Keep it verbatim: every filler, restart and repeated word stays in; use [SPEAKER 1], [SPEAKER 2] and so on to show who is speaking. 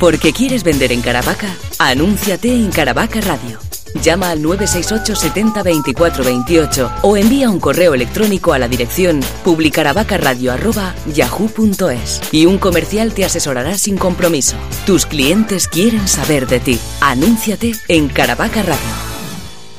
[SPEAKER 1] Porque quieres vender en Caravaca, anúnciate en Caravaca Radio. Llama al nueve seis ocho setenta veinticuatro veintiocho o envía un correo electrónico a la dirección publicaravacaradio arroba yahoo punto es y un comercial te asesorará sin compromiso. Tus clientes quieren saber de ti. Anúnciate en Caravaca Radio.